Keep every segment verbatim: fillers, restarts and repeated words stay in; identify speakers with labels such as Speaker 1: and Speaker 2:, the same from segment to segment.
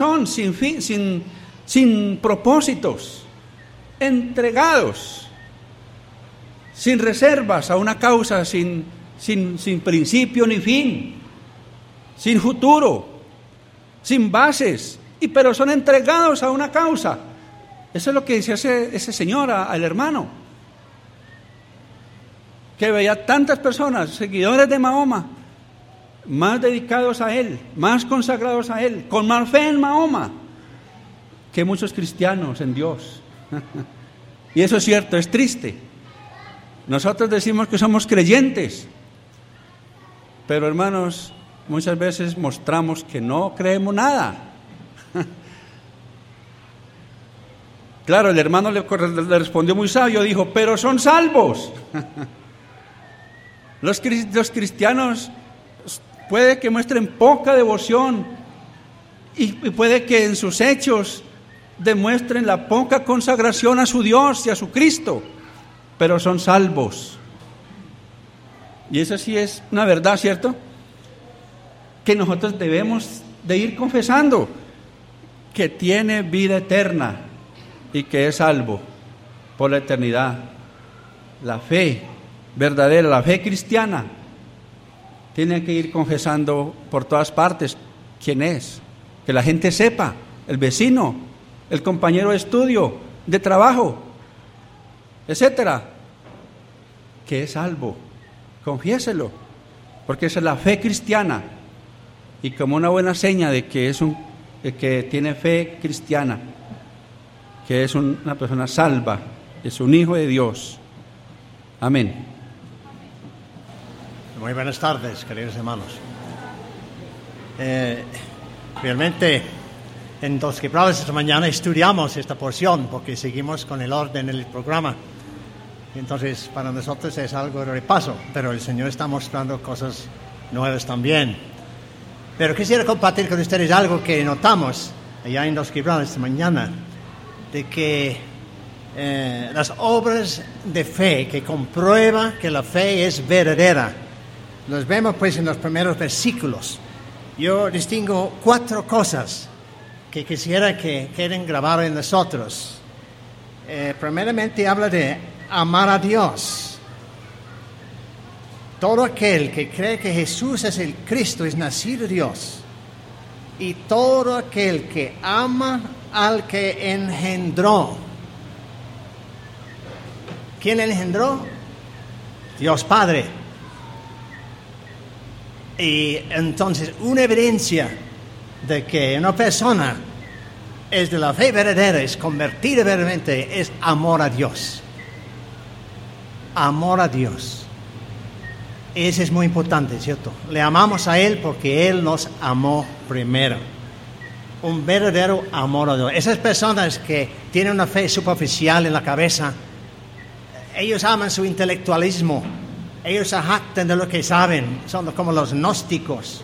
Speaker 1: corazón, sin fin, sin, sin propósitos, entregados, sin reservas a una causa, sin, sin, sin principio ni fin, sin futuro, sin bases, y pero son entregados a una causa. Eso es lo que dice ese, ese señor a, al hermano, que veía tantas personas, seguidores de Mahoma, más dedicados a él, más consagrados a él, con más fe en Mahoma, que muchos cristianos en Dios. Y eso es cierto, es triste. Nosotros decimos que somos creyentes, pero hermanos, muchas veces mostramos que no creemos nada. Claro, el hermano le, le respondió muy sabio, dijo, pero son salvos. Los, los cristianos puede que muestren poca devoción y, y puede que en sus hechos demuestren la poca consagración a su Dios y a su Cristo, pero son salvos. Y eso sí es una verdad, ¿cierto? Que nosotros debemos de ir confesando que tiene vida eterna y que es salvo por la eternidad. La fe verdadera, la fe cristiana, tiene que ir confesando por todas partes quién es, que la gente sepa, el vecino, el compañero de estudio, de trabajo, etcétera, que es salvo. Confiéselo, porque esa es la fe cristiana, y como una buena seña de que es un de que tiene fe cristiana, que es un, una persona salva, es un hijo de Dios. Amén.
Speaker 2: Muy buenas tardes, queridos hermanos. Eh, realmente en Dos Quebradas esta mañana estudiamos esta porción porque seguimos con el orden del programa. Entonces, para nosotros es algo de repaso, pero el Señor está mostrando cosas nuevas también. Pero quisiera compartir con ustedes algo que notamos allá en Dos Quebradas esta mañana, de que eh, las obras de fe que comprueba que la fe es verdadera, los vemos pues en los primeros versículos. Yo distingo cuatro cosas que quisiera que queden grabadas en nosotros. Eh, primeramente habla de amar a Dios. Todo aquel que cree que Jesús es el Cristo es nacido de Dios. Y todo aquel que ama al que engendró. ¿Quién engendró? Dios Padre. Y entonces una evidencia de que una persona es de la fe verdadera, es convertida verdaderamente, es amor a Dios. Amor a Dios. Ese es muy importante, ¿cierto? Le amamos a Él porque Él nos amó primero. Un verdadero amor a Dios. Esas personas que tienen una fe superficial en la cabeza, ellos aman su intelectualismo. Ellos se jactan de lo que saben, son como los gnósticos.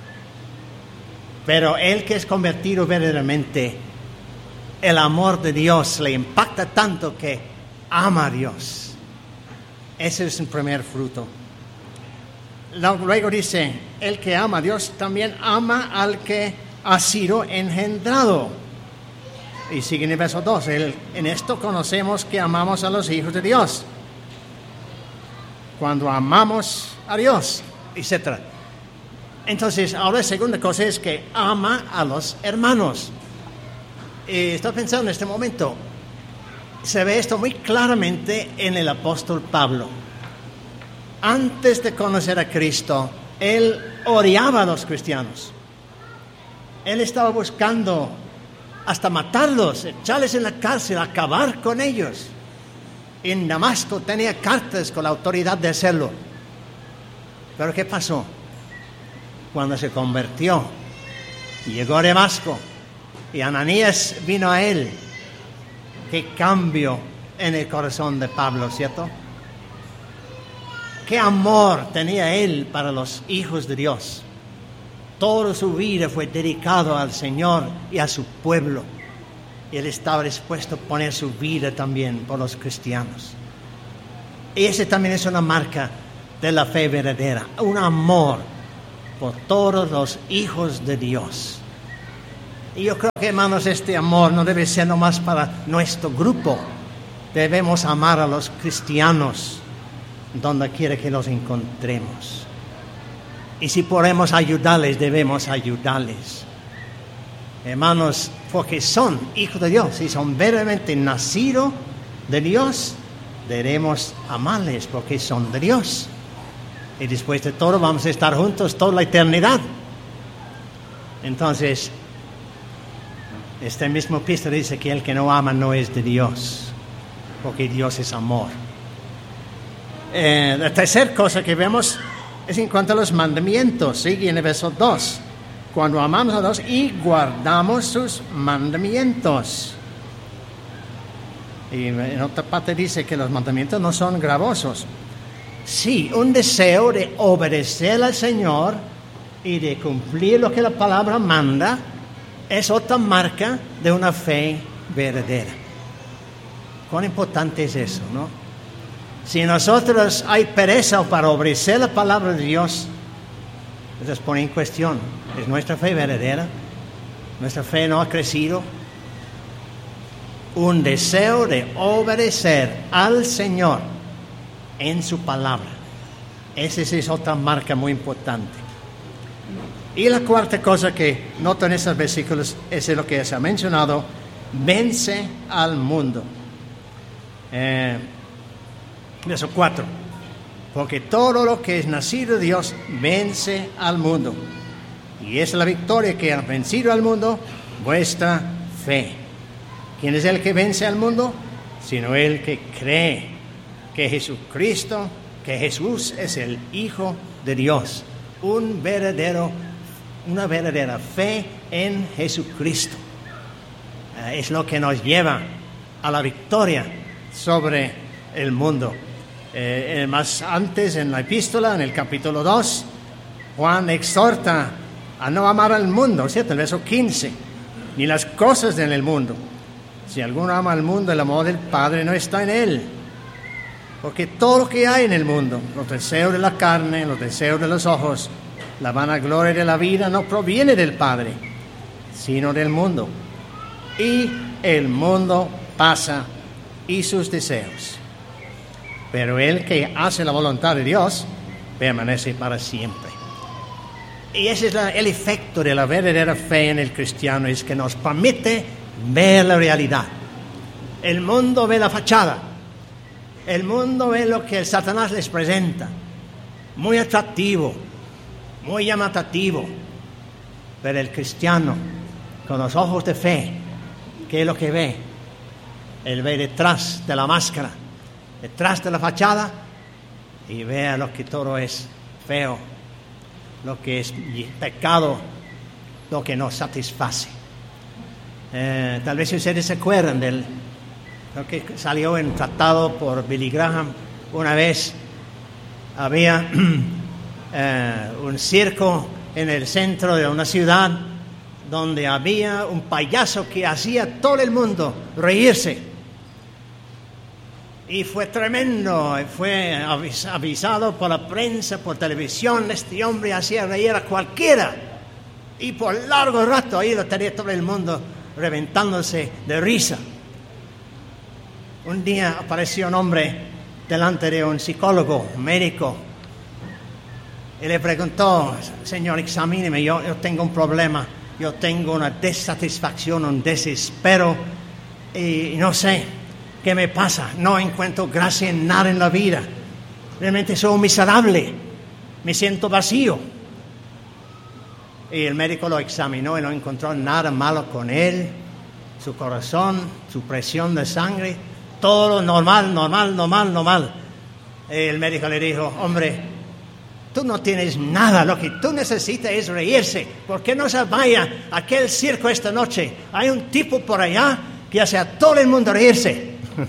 Speaker 2: Pero el que es convertido verdaderamente, el amor de Dios le impacta tanto que ama a Dios. Ese es el primer fruto. Luego dice, el que ama a Dios también ama al que ha sido engendrado. Y sigue en el verso dos, el, en esto conocemos que amamos a los hijos de Dios. Cuando amamos a Dios, etcétera. Entonces, ahora la segunda cosa es que ama a los hermanos. Y estoy pensando en este momento, se ve esto muy claramente en el apóstol Pablo. Antes de conocer a Cristo, él odiaba a los cristianos. Él estaba buscando hasta matarlos, echarles en la cárcel, acabar con ellos. En Damasco tenía cartas con la autoridad de hacerlo. Pero ¿qué pasó? Cuando se convirtió, llegó a Damasco y Ananías vino a él. Qué cambio en el corazón de Pablo, ¿cierto? Qué amor tenía él para los hijos de Dios. Toda su vida fue dedicado al Señor y a su pueblo. Y él estaba dispuesto a poner su vida también por los cristianos. Y ese también es una marca de la fe verdadera. Un amor por todos los hijos de Dios. Y yo creo que, hermanos, este amor no debe ser nomás para nuestro grupo. Debemos amar a los cristianos donde quiera que los encontremos. Y si podemos ayudarles, debemos ayudarles. Hermanos, porque son hijos de Dios y son verdaderamente nacidos de Dios, debemos amarles porque son de Dios. Y después de todo vamos a estar juntos toda la eternidad. Entonces, este mismo epístola dice que el que no ama no es de Dios, porque Dios es amor. Eh, la tercera cosa que vemos es en cuanto a los mandamientos. Sigue en el verso dos. Cuando amamos a Dios y guardamos sus mandamientos. Y en otra parte dice que los mandamientos no son gravosos. Sí, un deseo de obedecer al Señor y de cumplir lo que la palabra manda es otra marca de una fe verdadera. Cuán importante es eso, ¿no? Si en nosotros hay pereza para obedecer la palabra de Dios, entonces pone en cuestión, ¿es nuestra fe verdadera? ¿Nuestra fe no ha crecido? Un deseo de obedecer al Señor en su palabra. Esa es otra marca muy importante. Y la cuarta cosa que noto en estos versículos es lo que se ha mencionado: vence al mundo. Eh, verso cuatro. Porque todo lo que es nacido de Dios vence al mundo. Y es la victoria que ha vencido al mundo, vuestra fe. ¿Quién es el que vence al mundo? Sino el que cree que Jesucristo, que Jesús es el Hijo de Dios. Un verdadero, una verdadera fe en Jesucristo. Eh, es lo que nos lleva a la victoria sobre el mundo. Eh, más antes en la epístola, en el capítulo dos, Juan exhorta a no amar al mundo, ¿cierto? El verso quince, ni las cosas en el mundo. Si alguno ama al mundo, el amor del Padre no está en él. Porque todo lo que hay en el mundo, los deseos de la carne, los deseos de los ojos, la vanagloria de la vida, no proviene del Padre, sino del mundo. Y el mundo pasa y sus deseos. Pero el que hace la voluntad de Dios permanece para siempre. Y ese es la, el efecto de la verdadera fe en el cristiano, es que nos permite ver la realidad. El mundo ve la fachada. El mundo ve lo que el Satanás les presenta. Muy atractivo, muy llamativo. Pero el cristiano, con los ojos de fe, ¿qué es lo que ve? Él ve detrás de la máscara, detrás de la fachada, y vea lo que todo es feo, lo que es pecado, lo que nos satisface. Eh, tal vez ustedes se acuerdan del lo que salió en tratado por Billy Graham. Una vez había eh, un circo en el centro de una ciudad donde había un payaso que hacía a todo el mundo reírse. Y fue tremendo, fue avisado por la prensa, por televisión. Este hombre hacía reír a cualquiera. Y por largo rato ahí lo tenía todo el mundo reventándose de risa. Un día apareció un hombre delante de un psicólogo, un médico. Y le preguntó: señor, examíneme, yo, yo tengo un problema. Yo tengo una desatisfacción, un desespero. Y no sé ¿qué me pasa? No encuentro gracia en nada en la vida. Realmente soy miserable. Me siento vacío. Y el médico lo examinó y no encontró nada malo con él. Su corazón, su presión de sangre, todo normal, normal, normal, normal. Y el médico le dijo: hombre, tú no tienes nada. Lo que tú necesitas es reírse. ¿Por qué no se vaya a aquel circo esta noche? Hay un tipo por allá que hace a todo el mundo reírse.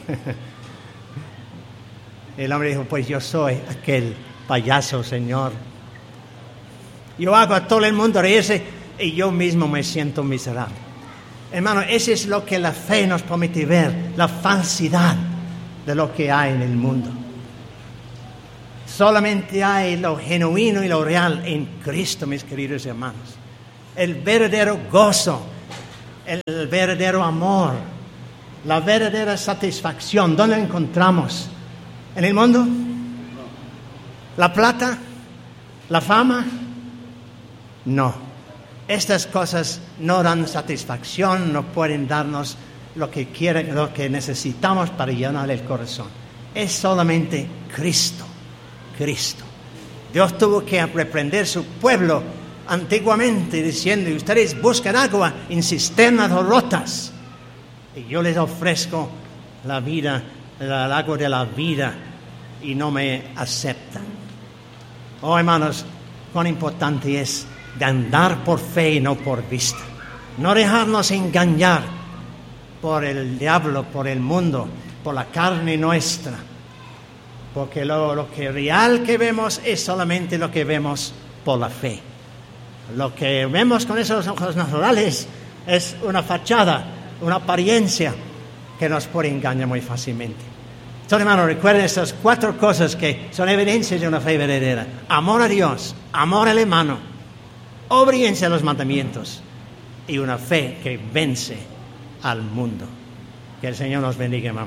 Speaker 2: El hombre dijo: pues yo soy aquel payaso, señor. Yo hago a todo el mundo reírse y yo mismo me siento miserable. Hermano, eso es lo que la fe nos permite ver, la falsidad de lo que hay en el mundo. Solamente hay lo genuino y lo real en Cristo, mis queridos hermanos. El verdadero gozo el verdadero amor, la verdadera satisfacción. ¿Dónde la encontramos? ¿En el mundo? ¿La plata? ¿La fama? No. Estas cosas no dan satisfacción, no pueden darnos lo que quieren, lo que necesitamos para llenar el corazón. Es solamente Cristo, Cristo. Dios tuvo que reprender su pueblo antiguamente diciendo: ustedes buscan agua en cisternas rotas y yo les ofrezco la vida, el agua de la vida, y no me aceptan. Oh, hermanos, cuán importante es de andar por fe y no por vista. No dejarnos engañar por el diablo, por el mundo, por la carne nuestra. Porque lo, lo que real que vemos es solamente lo que vemos por la fe. Lo que vemos con esos ojos naturales es una fachada, una apariencia que nos puede engañar muy fácilmente. Entonces, hermanos, recuerden estas cuatro cosas que son evidencias de una fe verdadera: amor a Dios, amor al hermano, obediencia a los mandamientos y una fe que vence al mundo. Que el Señor nos bendiga, hermanos.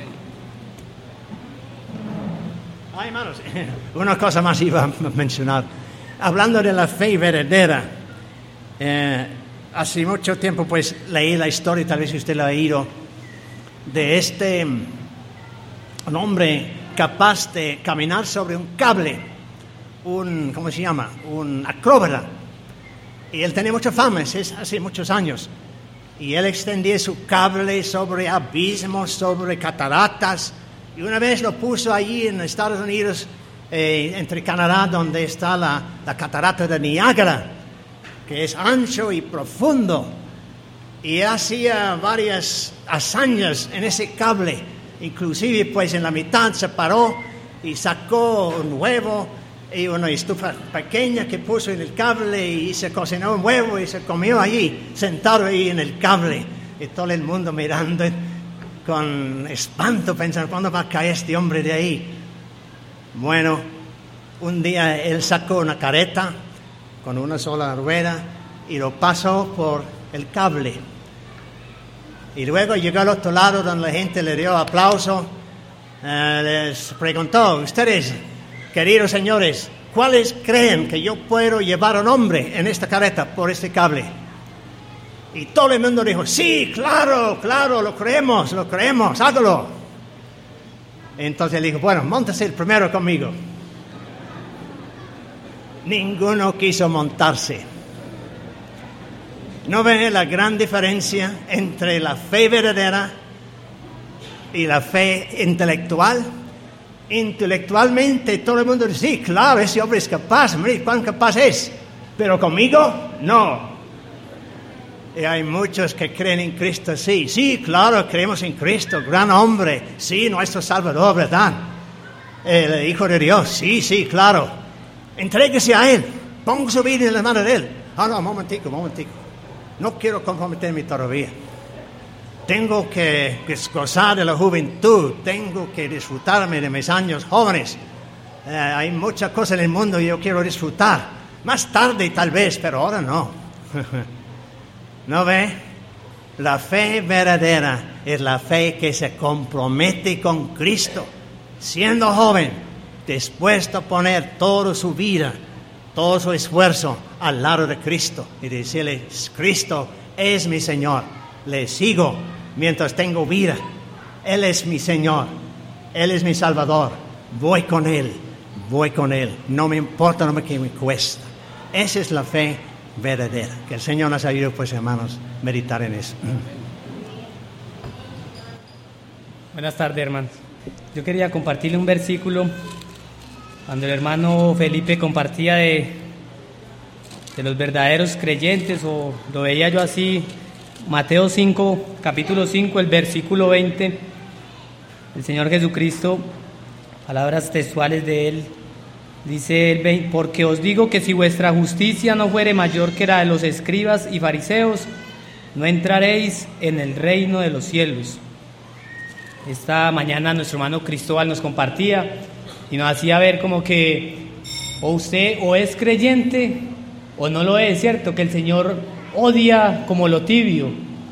Speaker 2: Ay, hermanos, una cosa más iba a mencionar. Hablando de la fe verdadera, eh, hace mucho tiempo pues leí la historia, tal vez usted la ha oído, de este un hombre capaz de caminar sobre un cable, un, ¿cómo se llama? Un acróbata. Y él tenía mucha fama, es hace muchos años. Y él extendía su cable sobre abismos, sobre cataratas. Y una vez lo puso allí en Estados Unidos, eh, entre Canadá, donde está la, la catarata de Niágara, que es ancho y profundo. Y hacía varias hazañas en ese cable. Inclusive, pues, en la mitad se paró y sacó un huevo y una estufa pequeña que puso en el cable, y se cocinó un huevo y se comió allí, sentado ahí en el cable. Y todo el mundo mirando con espanto, pensando: ¿cuándo va a caer este hombre de ahí? Bueno, un día él sacó una carreta con una sola rueda y lo pasó por el cable. Y luego llegó al otro lado, donde la gente le dio aplauso. Eh, les preguntó: ustedes, queridos señores, ¿cuáles creen que yo puedo llevar a un hombre en esta carreta por este cable? Y todo el mundo dijo: sí, claro, claro, lo creemos, lo creemos, hágalo. Entonces le dijo: bueno, móntese el primero conmigo. Ninguno quiso montarse. ¿No ven la gran diferencia entre la fe verdadera y la fe intelectual? Intelectualmente todo el mundo dice: sí, claro, ese hombre es capaz, mire cuán capaz es. Pero conmigo, no. Y hay muchos que creen en Cristo, sí, sí, claro, creemos en Cristo, gran hombre, sí, nuestro Salvador, ¿verdad? El Hijo de Dios, sí, sí, claro. Entréguese a Él, ponga su vida en la mano de Él. Ah, no, un momentico, un momentico. No quiero comprometerme todavía. Tengo que gozar de la juventud, tengo que disfrutarme de mis años jóvenes. Eh, hay muchas cosas en el mundo que yo quiero disfrutar. Más tarde tal vez, pero ahora no. ¿No ve? La fe verdadera es la fe que se compromete con Cristo, siendo joven, dispuesto a poner toda su vida, todo su esfuerzo al lado de Cristo y decirle: Cristo es mi Señor, le sigo mientras tengo vida, Él es mi Señor, Él es mi Salvador, voy con Él, voy con Él, no me importa lo que me cuesta. Esa es la fe verdadera. Que el Señor nos ayude, pues, hermanos, meditar en eso.
Speaker 3: Buenas tardes, hermanos. Yo quería compartirle un versículo cuando el hermano Felipe compartía de, de los verdaderos creyentes, o lo veía yo así. Mateo cinco, capítulo cinco, el versículo veinte. El Señor Jesucristo, palabras textuales de Él, dice el: porque os digo que si vuestra justicia no fuere mayor que la de los escribas y fariseos, no entraréis en el reino de los cielos. Esta mañana nuestro hermano Cristóbal nos compartía y nos hacía ver como que o usted o es creyente o no lo es, ¿cierto? Que el Señor odia como lo tibio,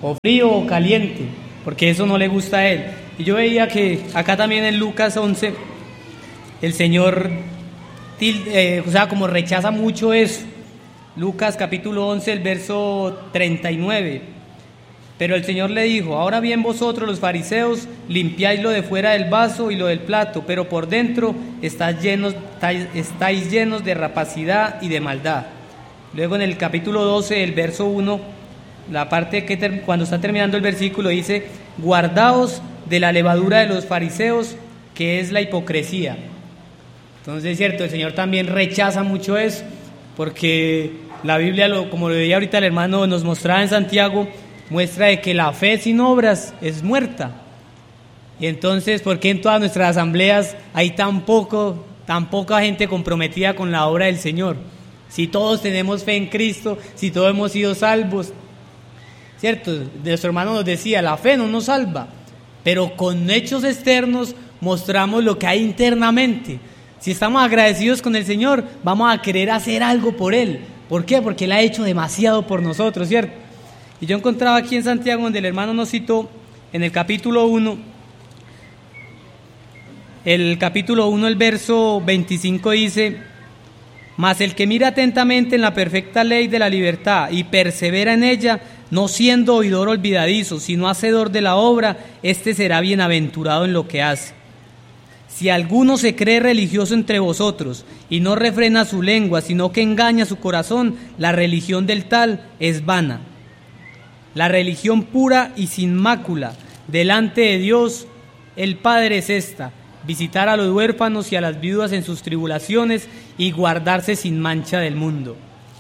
Speaker 3: o frío o caliente, porque eso no le gusta a Él. Y yo veía que acá también en Lucas once, el Señor, eh, o sea, como rechaza mucho eso. Lucas capítulo once, el verso treinta y nueve. Pero el Señor le dijo: ahora bien, vosotros los fariseos limpiáis lo de fuera del vaso y lo del plato, pero por dentro estáis llenos, estáis llenos de rapacidad y de maldad. Luego en el capítulo doce, el verso uno, la parte que ter, cuando está terminando el versículo dice: guardaos de la levadura de los fariseos, que es la hipocresía. Entonces es cierto, el Señor también rechaza mucho eso, porque la Biblia, lo, como lo veía ahorita el hermano, nos mostraba en Santiago, muestra de que la fe sin obras es muerta. Y entonces, ¿por qué en todas nuestras asambleas hay tan poco, tan poca gente comprometida con la obra del Señor? Si todos tenemos fe en Cristo, si todos hemos sido salvos, ¿cierto? Nuestro hermano nos decía, la fe no nos salva, pero con hechos externos mostramos lo que hay internamente. Si estamos agradecidos con el Señor, vamos a querer hacer algo por Él. ¿Por qué? Porque Él ha hecho demasiado por nosotros, ¿cierto? Y yo encontraba aquí en Santiago, donde el hermano nos citó, en el capítulo uno, el capítulo uno, el verso veinticinco dice: mas el que mira atentamente en la perfecta ley de la libertad y persevera en ella, no siendo oidor olvidadizo, sino hacedor de la obra, éste será bienaventurado en lo que hace. Si alguno se cree religioso entre vosotros y no refrena su lengua, sino que engaña su corazón, la religión del tal es vana. La religión pura y sin mácula delante de Dios el Padre es esta: visitar a los huérfanos y a las viudas en sus tribulaciones y guardarse sin mancha del mundo.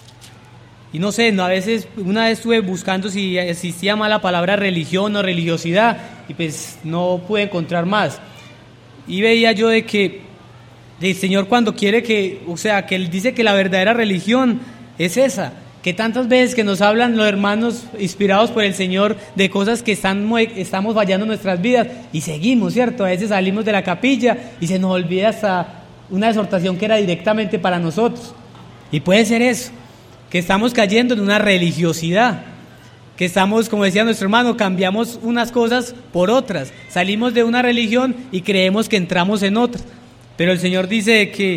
Speaker 3: Y no sé, no, a veces una vez estuve buscando si existía más la palabra religión o religiosidad y pues no pude encontrar más. Y veía yo de que el Señor, cuando quiere que, o sea, que Él dice que la verdadera religión es esa, que tantas veces que nos hablan los hermanos inspirados por el Señor de cosas que están, estamos fallando en nuestras vidas y seguimos, ¿cierto? A veces salimos de la capilla y se nos olvida hasta una exhortación que era directamente para nosotros. Y puede ser eso, que estamos cayendo en una religiosidad, que estamos, como decía nuestro hermano, cambiamos unas cosas por otras, salimos de una religión y creemos que entramos en otra. Pero el Señor dice que,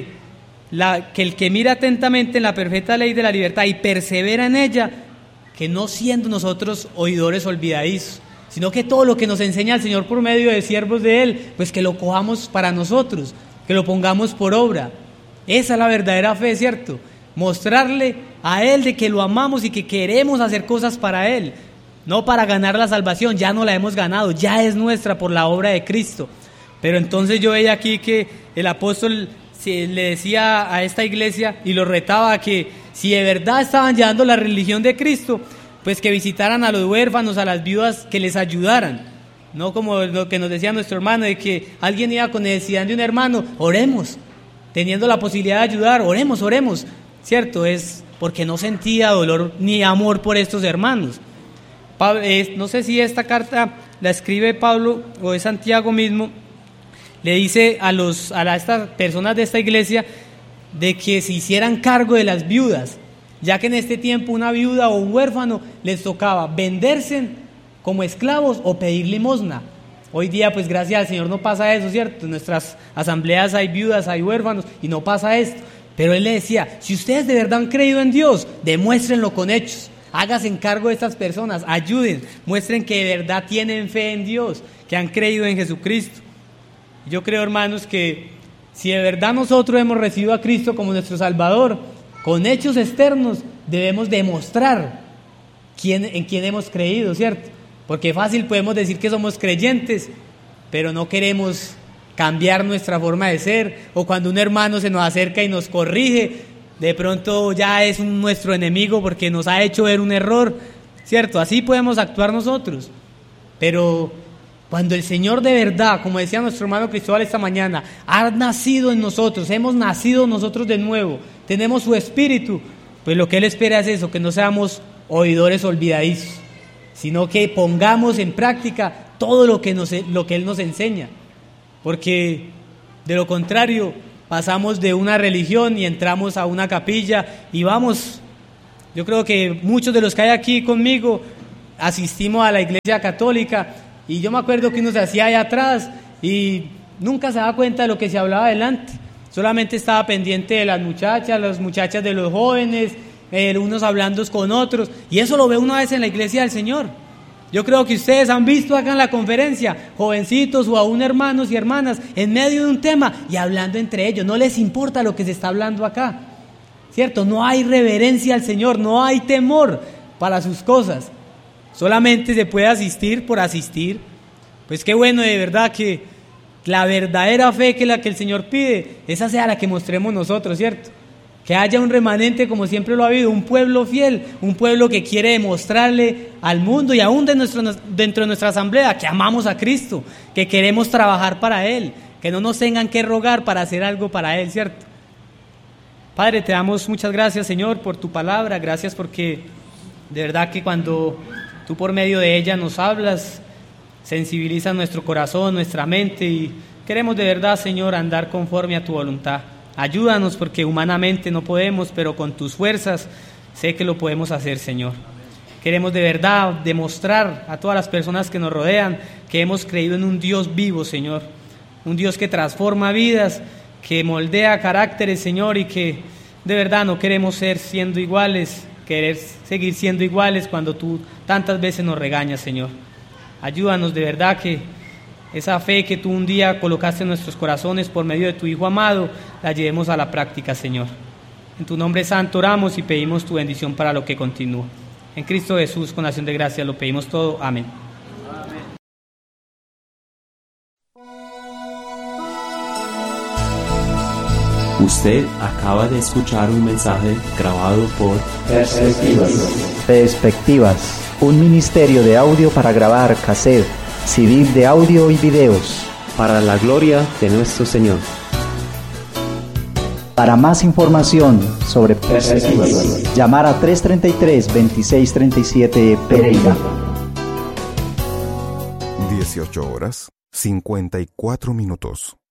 Speaker 3: la, que el que mira atentamente en la perfecta ley de la libertad y persevera en ella, que no siendo nosotros oidores olvidadizos, sino que todo lo que nos enseña el Señor por medio de siervos de Él, pues que lo cojamos para nosotros, que lo pongamos por obra. Esa es la verdadera fe, ¿cierto? Mostrarle a Él de que lo amamos y que queremos hacer cosas para Él, no para ganar la salvación, ya no la hemos ganado, ya es nuestra por la obra de Cristo. Pero entonces yo veía aquí que el apóstol le decía a esta iglesia y lo retaba a que si de verdad estaban llevando la religión de Cristo, pues que visitaran a los huérfanos, a las viudas, que les ayudaran, no como lo que nos decía nuestro hermano, de que alguien iba con necesidad de un hermano, oremos, teniendo la posibilidad de ayudar, oremos, oremos, ¿cierto? Es porque no sentía dolor ni amor por estos hermanos. Pablo, eh, no sé si esta carta la escribe Pablo o es Santiago mismo, le dice a, los, a la, estas personas de esta iglesia de que se hicieran cargo de las viudas, ya que en este tiempo una viuda o un huérfano les tocaba venderse como esclavos o pedir limosna. Hoy día, pues gracias al Señor no pasa eso, ¿cierto? En nuestras asambleas hay viudas, hay huérfanos y no pasa esto. Pero él le decía, si ustedes de verdad han creído en Dios, demuéstrenlo con hechos, háganse cargo de estas personas, ayuden, muestren que de verdad tienen fe en Dios, que han creído en Jesucristo. Yo creo, hermanos, que si de verdad nosotros hemos recibido a Cristo como nuestro Salvador, con hechos externos debemos demostrar quién, en quién hemos creído, ¿cierto? Porque fácil podemos decir que somos creyentes, pero no queremos cambiar nuestra forma de ser, o cuando un hermano se nos acerca y nos corrige, de pronto ya es un, nuestro enemigo porque nos ha hecho ver un error, ¿cierto? Así podemos actuar nosotros, pero cuando el Señor de verdad, como decía nuestro hermano Cristóbal esta mañana, ha nacido en nosotros, hemos nacido nosotros de nuevo, tenemos su espíritu, pues lo que Él espera es eso, que no seamos oidores olvidadizos, sino que pongamos en práctica todo lo que, nos, lo que Él nos enseña. Porque de lo contrario pasamos de una religión y entramos a una capilla y vamos, yo creo que muchos de los que hay aquí conmigo asistimos a la iglesia católica y yo me acuerdo que uno se hacía allá atrás y nunca se daba cuenta de lo que se hablaba adelante. Solamente estaba pendiente de las muchachas, las muchachas de los jóvenes, eh, unos hablando con otros, y eso lo ve una vez en la iglesia del Señor. Yo creo que ustedes han visto acá en la conferencia, jovencitos o aún hermanos y hermanas, en medio de un tema y hablando entre ellos, no les importa lo que se está hablando acá, ¿cierto? No hay reverencia al Señor, no hay temor para sus cosas, solamente se puede asistir por asistir. Pues qué bueno de verdad que la verdadera fe que es la que el Señor pide, esa sea la que mostremos nosotros, ¿cierto? Que haya un remanente como siempre lo ha habido, un pueblo fiel, un pueblo que quiere demostrarle al mundo y aún de nuestro, dentro de nuestra asamblea que amamos a Cristo, que queremos trabajar para Él, que no nos tengan que rogar para hacer algo para Él, ¿cierto? Padre, te damos muchas gracias, Señor, por tu palabra, gracias porque de verdad que cuando tú por medio de ella nos hablas, sensibiliza nuestro corazón, nuestra mente y queremos de verdad, Señor, andar conforme a tu voluntad. Ayúdanos porque humanamente no podemos, pero con tus fuerzas sé que lo podemos hacer, Señor. Queremos de verdad demostrar a todas las personas que nos rodean que hemos creído en un Dios vivo, Señor. Un Dios que transforma vidas, que moldea caracteres, Señor, y que de verdad no queremos ser siendo iguales, querer seguir siendo iguales cuando tú tantas veces nos regañas, Señor. Ayúdanos de verdad que esa fe que tú un día colocaste en nuestros corazones por medio de tu Hijo amado, la llevemos a la práctica, Señor. En tu nombre santo oramos y pedimos tu bendición para lo que continúa. En Cristo Jesús, con acción de gracias, lo pedimos todo. Amén.
Speaker 4: Usted acaba de escuchar un mensaje grabado por
Speaker 5: Perspectivas. Perspectivas, un ministerio de audio para grabar cassette, C D de audio y videos.
Speaker 4: para la gloria de nuestro Señor.
Speaker 5: Para más información sobre Perspectivas, llamar a tres treinta y tres, veintiséis treinta y siete Pereira.
Speaker 6: dieciocho horas, cincuenta y cuatro minutos.